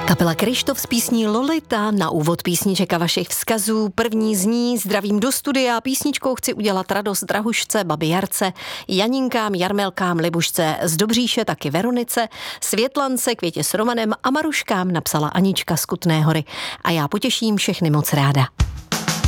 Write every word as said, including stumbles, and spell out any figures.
Kapela Kryštof s písní Lolita na úvod písniček a vašich vzkazů. První z ní zdravím do studia. Písničkou chci udělat radost Drahušce, babi Jarce, Janinkám, Jarmelkám, Libušce z Dobříše, taky Veronice, Světlance, Květě s Romanem a Maruškám napsala Anička z Kutné Hory. A já potěším všechny moc ráda.